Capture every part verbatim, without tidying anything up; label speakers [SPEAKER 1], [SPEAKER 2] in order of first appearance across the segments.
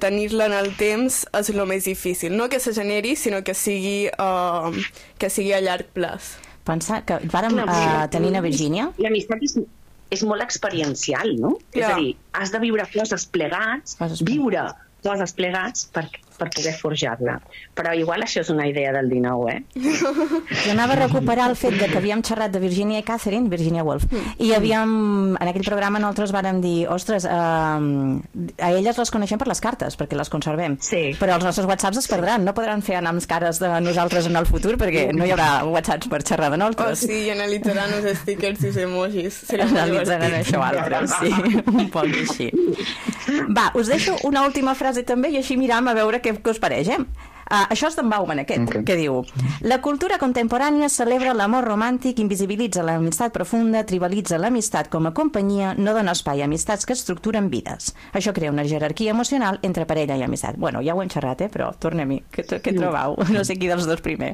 [SPEAKER 1] tenir-la en el temps és el més difícil. No que se generi, sinó que sigui, uh, que sigui a llarg plaç.
[SPEAKER 2] Pensar que vàrem uh, tenir a Virgínia...
[SPEAKER 3] L'amistat és, és molt experiencial, no? Clar. És a dir, has de viure coses plegats, coses viure coses plegats per, per poder forjar-la. Però igual això és una idea del dinou, eh?
[SPEAKER 2] Jo anava a recuperar el fet de que havíem xerrat de Virginia i Catherine, Virginia Woolf, i havíem, en aquell programa nosaltres vàrem dir, ostres, eh, a elles les coneixem per les cartes, perquè les conservem,
[SPEAKER 3] sí.
[SPEAKER 2] Però els nostres whatsapps es perdran, no podran fer anar amb cares de nosaltres en el futur, perquè no hi haurà whatsapps per xerrar de nosaltres.
[SPEAKER 1] Oh, sí, i analitzaran els stickers i els emojis.
[SPEAKER 2] Analitzaran això altre, sí, un poc així. Va, us deixo una última frase també i així miram a veure què, què us pareix, eh? Uh, això és d'en Bauman, aquest, okay. Que diu: la cultura contemporània celebra l'amor romàntic, invisibilitza l'amistat profunda, tribalitza l'amistat com a companyia, no dona espai a amistats que estructuren vides. Això crea una jerarquia emocional entre parella i amistat. Bueno, ja ho hem xerrat, eh? Però tornem-hi. Què, què trobau? No sé qui dels dos primer.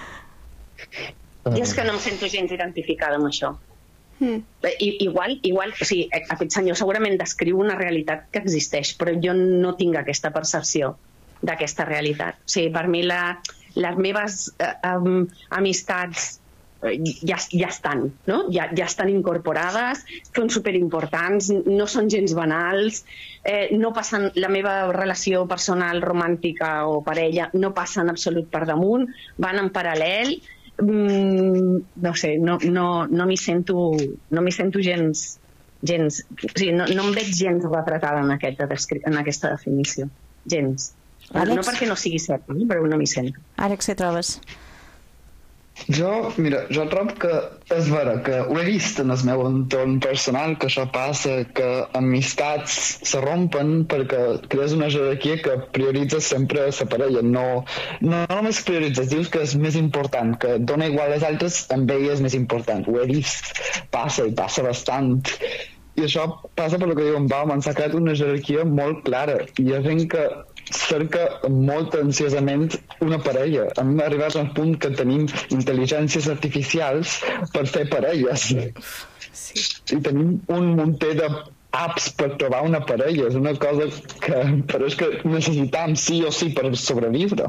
[SPEAKER 3] Jo és que no em sento gens identificada amb això. Mm. I, igual, igual, o sigui, aquest senyor segurament descriu una realitat que existeix, però jo no tinc aquesta percepció d'aquesta realitat. O sigui, per mi la, les meves eh, um, amistats eh, ja, ja estan, no? Ja, ja estan incorporades, són superimportants, no són gens banals, eh, no passen, la meva relació personal, romàntica o parella no passa en absolut per damunt, van en paral·lel. Mm, no sé, no, no, no m'hi sento, no m'hi sento gens, gens o sigui, no, no em veig gens retratada en, aquest, en aquesta definició, gens. Àlex? No perquè no sigui cert, però no m'hi sento.
[SPEAKER 2] Àlex, què trobes?
[SPEAKER 4] Jo, mira, jo trobo que és vera, que ho he vist en el meu entorn personal, que això passa, que amistats se rompen perquè crees una jerarquia que prioritza sempre la parella. No, no només prioritzes, dius que és més important, que dona igual als altres, amb ell és més important. Ho he vist, passa i passa bastant. I això passa per el que diu en Bauman, s'ha creat una jerarquia molt clara i hi ha gent que cerca molt ansiosament una parella. Hem arribat a un punt que tenim intel·ligències artificials per fer parelles. Sí. I tenim un munter de apps per trobar una parella. És una cosa que pareix que necessitam sí o sí per sobreviure.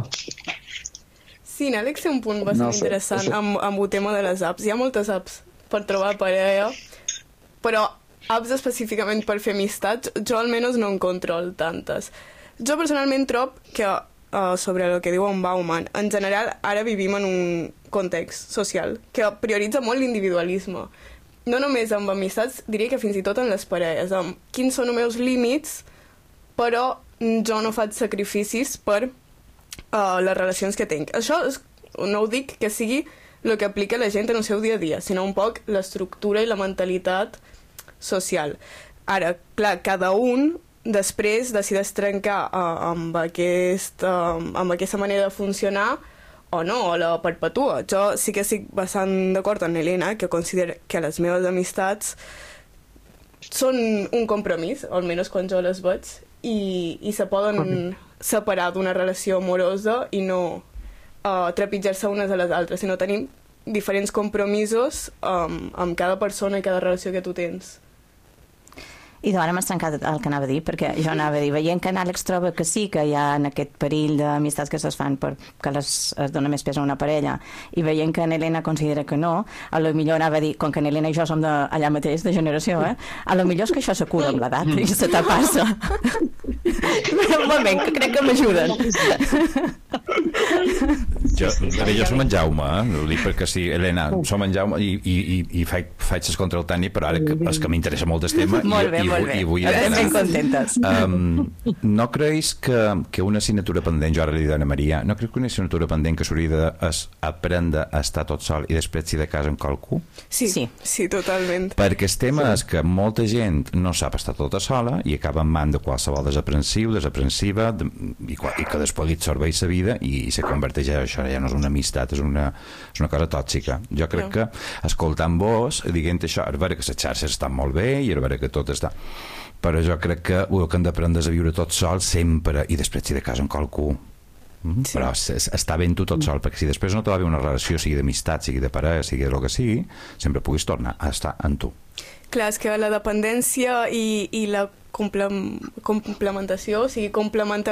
[SPEAKER 1] Sí, Àlex té un punt bastant no sé, interessant això... amb, amb el tema de les apps. Hi ha moltes apps per trobar parella, però apps específicament per fer amistats, jo almenys no en controlo tantes. Jo personalment trobo que, uh, sobre el que diu en Bauman, en general ara vivim en un context social que prioritza molt l'individualisme. No només amb amistats, diria que fins i tot en les parelles, amb quins són els meus límits, però jo no faig sacrificis per uh, les relacions que tinc. Això és, no ho dic que sigui el que aplica la gent en el seu dia a dia, sinó un poc l'estructura i la mentalitat social. Ara, clar, cada un després decideix trencar uh, amb, aquest, uh, amb aquesta manera de funcionar o no, o la perpetua. Jo sí que estic bastant d'acord amb Elena, que considero que les meves amistats són un compromís, almenys quan jo les veig, i, i se poden separar d'una relació amorosa i no uh, trepitjar-se unes a les altres, sinó tenim diferents compromisos um, amb cada persona i cada relació que tu tens.
[SPEAKER 2] I ara m'has trencat el que anava a dir, perquè jo anava a dir, veient que en Àlex troba que sí, que hi ha en aquest perill d'amistats que es fan perquè les, es dona més pes a una parella, i veient que en Helena considera que no, a lo millor anava a dir, com que en Helena i jo som de, allà mateix, de generació, eh? A lo millor és que això s'acura amb l'edat i se te passa. Un moment, que crec que m'ajuden.
[SPEAKER 5] Jo, jo som en Jaume, eh? Ho dic perquè sí, Helena, som en Jaume i, i, i, i faig, faig les contra el Tani, però ara que, és que m'interessa molt el tema
[SPEAKER 2] molt bé,
[SPEAKER 5] i,
[SPEAKER 2] molt bé.
[SPEAKER 5] i vull
[SPEAKER 2] estem ben contentes.
[SPEAKER 5] Um, no creus que, que una assignatura pendent, jo ara li dic a Ana Maria, no creus que una assignatura pendent que s'hauria d'aprendre a estar tot sol i després si de casa amb qualcú?
[SPEAKER 1] Sí, sí, sí, totalment.
[SPEAKER 5] Perquè el tema sí. és que molta gent no sap estar tota sola i acaba en man de qualsevol desaprensiu, desaprensiva de, i, i que després li absorbeix la vida i, i se converteix en això, ja no és una amistat, és una, és una cosa tòxica. Jo crec no. que escoltant vos, dient això, és vera que les xarxes estan molt bé i és vera que tot està, però jo crec que el que hem d'aprendre és a viure tot sol sempre i després si de casa amb qualcú. Mm-hmm. Sí. Però està ben tu tot sol, perquè si després no te va bé una relació, sigui d'amistat, sigui de parella, sigui el que sigui, sempre puguis tornar a estar en tu.
[SPEAKER 1] Clar, és que la dependència i, i la complementació, o sigui, complementar